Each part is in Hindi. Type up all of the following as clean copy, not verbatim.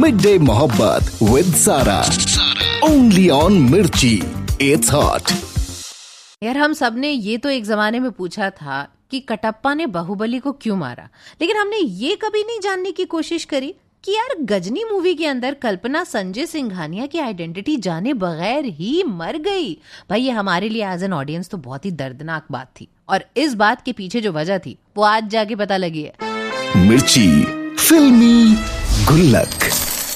Midday Mohabbat with Sara. Only on Mirchi. It's hot. यार हम सब ने ये तो एक जमाने में पूछा था कि कटप्पा ने बाहुबली को क्यों मारा, लेकिन हमने ये कभी नहीं जानने की कोशिश करी कि यार गजनी मूवी के अंदर कल्पना संजय सिंघानिया की आइडेंटिटी जाने बगैर ही मर गई। भाई ये हमारे लिए एज एन ऑडियंस तो बहुत ही दर्दनाक बात थी, और इस बात के पीछे जो वजह थी वो आज जाके पता लगी है। मिर्ची फिल्मी गुल्लक।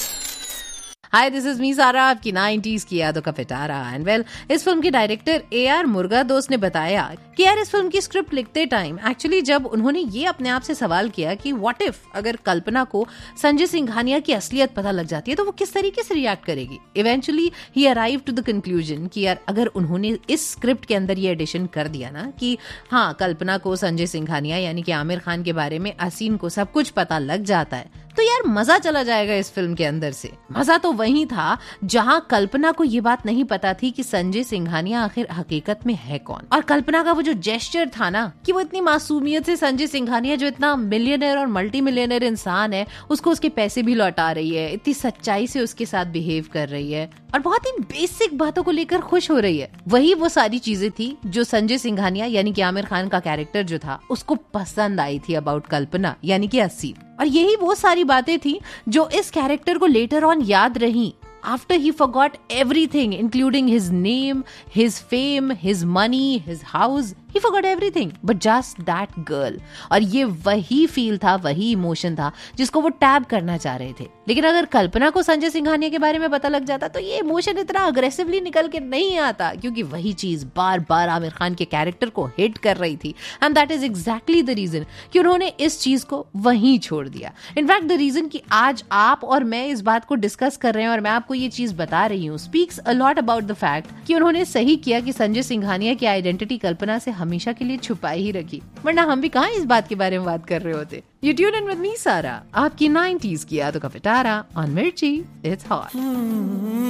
हाय, दिस इज मी सारा, आपकी 90s की यादों का पिटारा। एंड वेल, इस फिल्म के डायरेक्टर AR मुर्गादोस ने बताया कि यार इस फिल्म की स्क्रिप्ट लिखते टाइम एक्चुअली जब उन्होंने ये अपने आप से सवाल किया कि व्हाट इफ अगर कल्पना को संजय सिंघानिया की असलियत पता लग जाती है तो वो किस तरीके से रिएक्ट करेगी, eventually he arrive to the conclusion कि यार अगर उन्होंने इस स्क्रिप्ट के अंदर ये एडिशन कर दिया ना कि हाँ कल्पना को संजय सिंघानिया यानी कि आमिर खान के बारे में असीन को सब कुछ पता लग जाता है तो यार मजा चला जाएगा इस फिल्म के अंदर से। मजा तो वही था जहां कल्पना को ये बात नहीं पता थी कि संजय सिंघानिया आखिर हकीकत में है कौन, और कल्पना का वो जो जेस्चर था ना कि वो इतनी मासूमियत से संजय सिंघानिया जो इतना मिलियनर और मल्टी मिलियनर इंसान है उसको उसके पैसे भी लौटा रही है, इतनी सच्चाई से उसके साथ बिहेव कर रही है और बहुत ही बेसिक बातों को लेकर खुश हो रही है, वही वो सारी चीजें थी जो संजय सिंघानिया यानी कि आमिर खान का कैरेक्टर जो था उसको पसंद आई थी अबाउट कल्पना यानी कि असीम। और यही वो सारी बातें थी जो इस कैरेक्टर को लेटर ऑन याद रही after he forgot everything including his name, his fame, his money, his house. He forgot everything but just that girl. और ये वही फील था, वही इमोशन था जिसको वो टैप करना चाह रहे थे। लेकिन अगर कल्पना को संजय सिंघानिया के बारे में पता लग जाता तो ये इमोशन इतना अग्रेसिवली निकल के नहीं आता, क्योंकि वही चीज बार बार आमिर खान के कैरेक्टर को हिट कर रही थी। And that is exactly the reason कि उन्होंने इस चीज को वहीं छोड़ दिया। इनफैक्ट द रीजन कि आज आप और मैं इस बात को डिस्कस कर रहे हैं और मैं आपको ये चीज बता रही हूँ speaks a lot about the fact कि उन्होंने सही किया कि संजय सिंघानिया की आइडेंटिटी कल्पना से हमेशा के लिए छुपाई ही रखी, वरना हम भी कहाँ इस बात के बारे में बात कर रहे होते। You tune in with me, सारा, आपकी 90s की यादों का पिटारा ऑन मिर्ची। It's hot.